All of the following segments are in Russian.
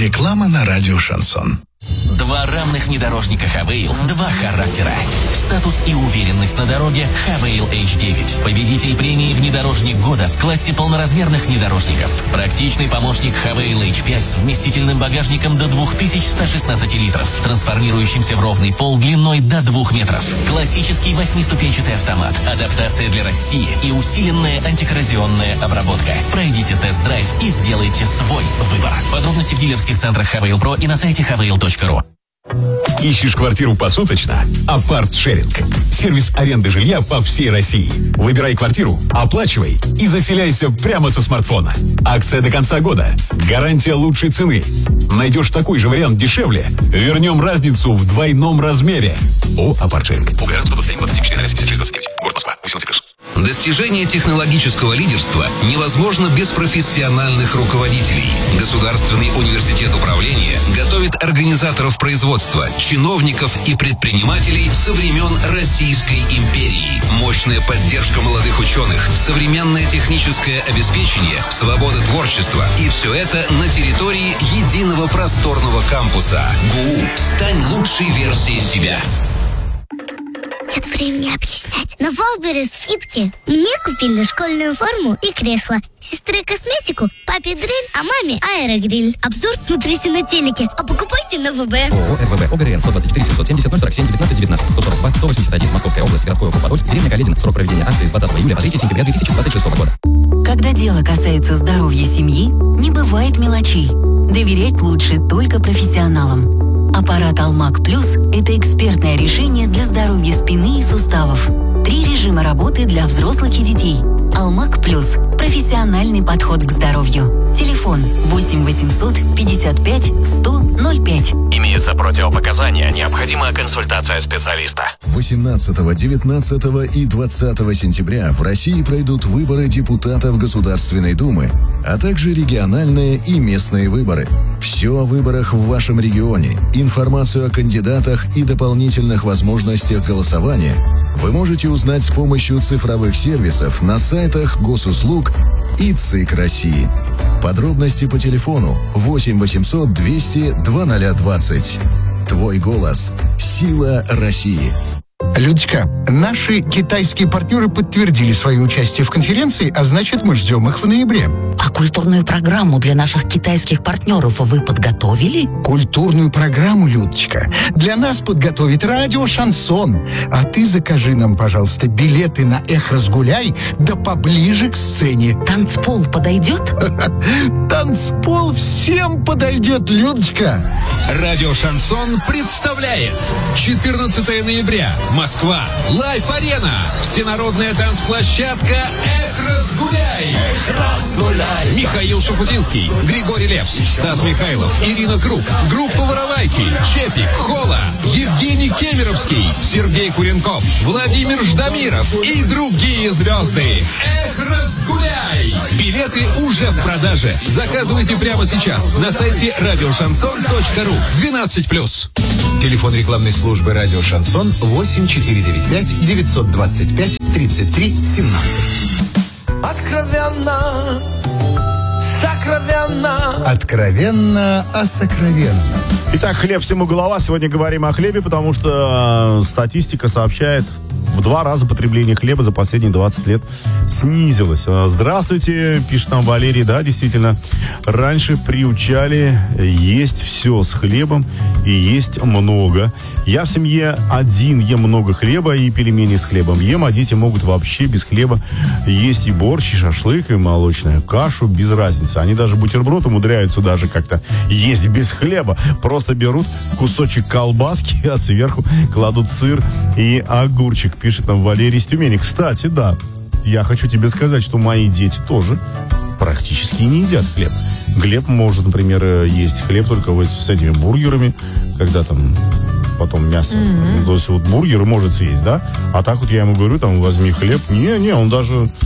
Реклама на радио «Шансон». Два равных внедорожника Хавейл, два характера. Статус и уверенность на дороге Хавейл H9. Победитель премии «Внедорожник года» в классе полноразмерных внедорожников. Практичный помощник Хавейл H5 с вместительным багажником до 2116 литров, трансформирующимся в ровный пол длиной до 2 метров. Классический 8-ступенчатый автомат, адаптация для России и усиленная антикоррозионная обработка. Пройдите тест-драйв и сделайте свой выбор. Подробности в дилерских центрах Хавейл Про и на сайте havail.ru. Ищешь квартиру посуточно? Апарт-шеринг. Сервис аренды жилья по всей России. Выбирай квартиру, оплачивай и заселяйся прямо со смартфона. Акция до конца года. Гарантия лучшей цены. Найдешь такой же вариант дешевле? Вернем разницу в двойном размере. О, Апарт-шеринг. УГР 121-24-76-29. Город Москва. 18+. Достижение технологического лидерства невозможно без профессиональных руководителей. Государственный университет управления готовит организаторов производства, чиновников и предпринимателей со времен Российской империи. Мощная поддержка молодых ученых, современное техническое обеспечение, свобода творчества. И все это на территории единого просторного кампуса. ГУ. Стань лучшей версией себя. Нет времени объяснять. На Валбере скидки. Мне купили школьную форму и кресло. Сестре косметику, папе дрель, а маме аэрогриль. Обзор смотрите на телеке, а покупайте на ВБ. ООО РВБ ОГРН 124 770 047 19 19 142 181 Московская область, городской округ Подольск, деревня Каледина. Срок проведения акции с 20 июля по 3 сентября 2026 года. Когда дело касается здоровья семьи, не бывает мелочей. Доверять лучше только профессионалам. Аппарат Алмак Плюс – это экспертное решение для здоровья спины и суставов. 3 режима работы для взрослых и детей. Алмак Плюс – профессиональный подход к здоровью. Телефон 8 800 55 100 05. Имеются противопоказания, необходима консультация специалиста. 18, 19 и 20 сентября в России пройдут выборы депутатов Государственной Думы, а также региональные и местные выборы. Все о выборах в вашем регионе, информацию о кандидатах и дополнительных возможностях голосования вы можете узнать с помощью цифровых сервисов на сайтах Госуслуг и ЦИК России. Подробности по телефону 8 800 200 2020. Твой голос. Сила России. Людочка, наши китайские партнеры подтвердили свое участие в конференции, а значит, мы ждем их в ноябре. А культурную программу для наших китайских партнеров вы подготовили? Культурную программу, Людочка, для нас подготовит радио «Шансон». А ты закажи нам, пожалуйста, билеты на «Эх, разгуляй», да поближе к сцене. Танцпол подойдет? Танцпол всем подойдет, Людочка. Радио «Шансон» представляет 14 ноября. Москва. Лайф-арена. Всенародная танцплощадка «Эх, разгуляй». Эх, разгуляй. Михаил Шафутинский, Григорий Лепс, Стас Михайлов, Ирина Круг, группа «Воровайки», Чепик, Хола, Евгений Кемеровский, Сергей Куренков, Владимир Ждамиров и другие звезды. Эх, разгуляй. Билеты уже в продаже. Заказывайте прямо сейчас на сайте радиошансон.ру. 12+. Телефон рекламной службы «Радио Шансон» 8495 925 33 17. Откровенно, сокровенно. Откровенно, а сокровенно. Итак, хлеб всему голова. Сегодня говорим о хлебе, потому что статистика сообщает, в 2 раза потребление хлеба за последние 20 лет снизилось. Здравствуйте, пишет нам Валерий. Да, действительно, раньше приучали есть все с хлебом и есть много. Я в семье один ем много хлеба и пельмени с хлебом ем, а дети могут вообще без хлеба есть и борщ, и шашлык, и молочную кашу, без разницы. Они даже бутерброд умудряются даже как-то есть без хлеба. Просто берут кусочек колбаски, а сверху кладут сыр и огурчик, пишет нам Валерий из Тюмени. Кстати, да, я хочу тебе сказать, что мои дети тоже практически не едят хлеб. Глеб может, например, есть хлеб только вот с этими бургерами, когда там потом мясо. То есть вот бургеры может съесть, да? А так вот я ему говорю, там, возьми хлеб. Не, он даже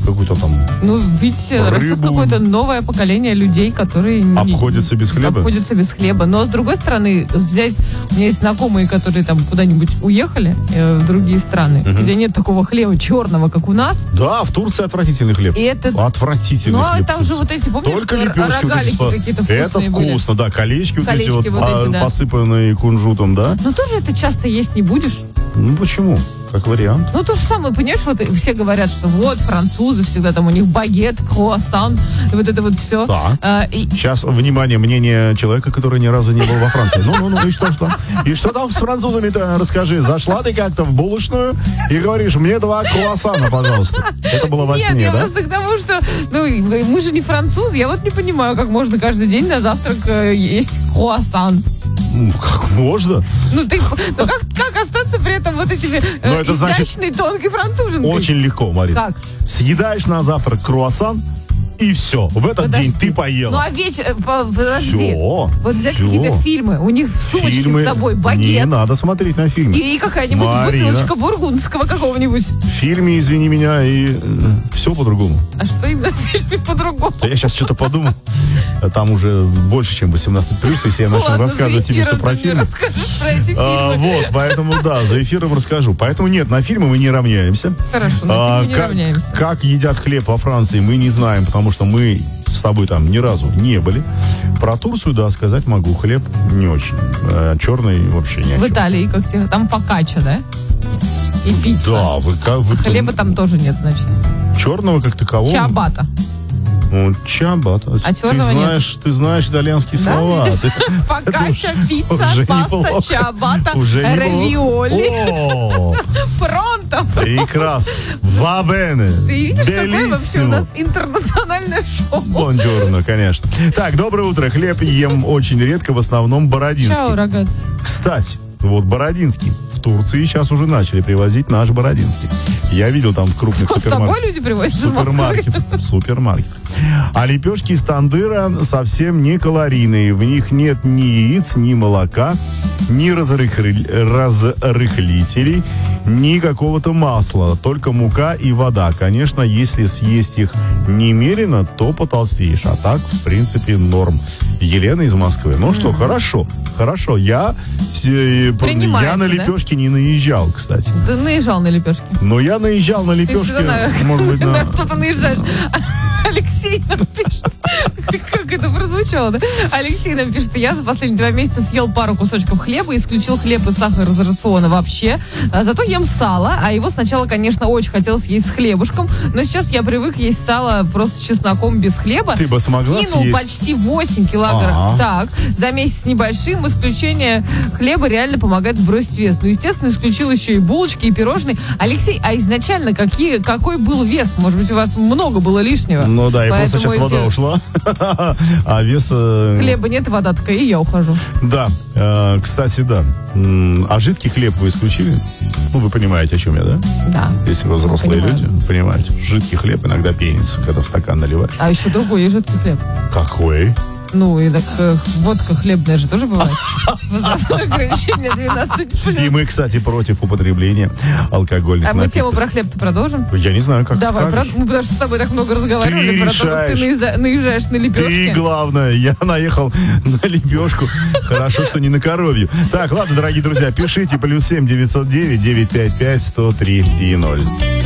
какую-то там Ну, видите, растет какое-то новое поколение людей, которые обходятся без хлеба. Обходятся без хлеба. Но, с другой стороны, взять... У меня есть знакомые, которые там куда-нибудь уехали в другие страны, где нет такого хлеба черного, как у нас. Да, в Турции отвратительный хлеб. И это... Отвратительный хлеб. Ну, а там же вот эти, помнишь, только лепешки рогалики вот какие-то вкусные это вкусно, были? Да, колечки вот эти вот, да. посыпанные кунжутом, да. Но тоже это часто есть не будешь. Ну, почему? Как вариант. Ну, то же самое, понимаешь, вот все говорят, что вот, французы всегда там, у них багет, круассан, и вот это вот все. Да. Сейчас, внимание, мнение человека, который ни разу не был во Франции. Ну, и что там? И что там с французами-то, расскажи. Зашла ты как-то в булочную и говоришь, мне 2 круассана, пожалуйста. Это было во сне, Нет, я да? просто к тому, что, мы же не французы, я вот не понимаю, как можно каждый день на завтрак есть круассан. Как можно? Как остаться при этом вот этими изящной, тонкой француженкой? Очень легко, Марина. Как? Съедаешь на завтрак круассан, и все. В этот день ты поела. Ну, а вечер... Подожди. Все. Вот взять какие-то фильмы. У них в сумочке с собой багет. Не надо смотреть на фильмы. И какая-нибудь бутылочка бургундского какого-нибудь. В фильме, извини меня, и все по-другому. А что именно в фильме по-другому? Я сейчас что-то подумал. Там уже больше, чем 18+, если я начну рассказывать тебе все про фильмы. Расскажешь про эти фильмы. Вот, поэтому, да, за эфиром расскажу. Поэтому нет, на фильмы мы не равняемся. Хорошо, на фильмы не равняемся. Как едят хлеб во Франции, мы не знаем, потому что мы с тобой там ни разу не были. Про Турцию, да, сказать могу. Хлеб не очень. Черный вообще не. В Италии как тебе? Там фокачча, да? И пицца. Да, хлеба там тоже нет, значит. Черного как такового. Чиабатта. Чиабатта. А черного нет. Ты знаешь итальянские слова. Фокачча, пицца, паста, чиабатта, равиоли. Пронто. Прекрасно. Va bene. Ты видишь, какое вообще у нас интернациональное шоу? Бонджорно, конечно. Так, доброе утро. Хлеб ем очень редко, в основном бородинский. Чао, рагazzi. Кстати, вот бородинский. В Турции сейчас уже начали привозить наш бородинский. Я видел там в крупных супермаркетах. С собой люди привозят? Супермаркет. А лепешки из тандыра совсем не калорийные. В них нет ни яиц, ни молока, ни разрыхлителей, ни какого-то масла. Только мука и вода. Конечно, если съесть их немерено, то потолстеешь. А так, в принципе, норм. Елена из Москвы. Ну что, хорошо. Я на лепешки не наезжал, кстати. Ты наезжал на лепешки? Но я наезжал на лепешки. Может быть, на что-то наезжаешь. Алексей нам пишет. Как это прозвучало, да? Алексей нам пишет, я за последние 2 месяца съел пару кусочков хлеба, исключил хлеб и сахар из рациона вообще. Зато ем сало, а его сначала, конечно, очень хотелось есть с хлебушком, но сейчас я привык есть сало просто с чесноком без хлеба. Ты бы смогла Скинул съесть? почти 8 килограмм. Так, за месяц с небольшим. Исключение хлеба реально помогает сбросить вес. Ну, естественно, исключил еще и булочки, и пирожные. Алексей, а изначально какой был вес? Может быть, у вас много было лишнего? Ну да, и просто сейчас вода ушла. А вес... Хлеба нет, вода такая, и я ухожу. Да, кстати, да. А жидкий хлеб вы исключили? Ну, вы понимаете, о чем я, да? Да. Если вы взрослые люди, понимаете. Жидкий хлеб иногда пенится, когда в стакан наливаешь. А еще другой есть жидкий хлеб. Какой? Ну, и так водка хлебная же тоже бывает. Возрастное ограничение 12+. И мы, кстати, против употребления алкогольных напитков. А мы тему про хлеб-то продолжим? Я не знаю, как давай, скажешь. Мы потому что с тобой так много разговаривали про то, как ты наезжаешь на лепешки. Ты, главное, я наехал на лепешку. Хорошо, что не на коровью. Так, ладно, дорогие друзья, пишите +7 909 955 103 и 0.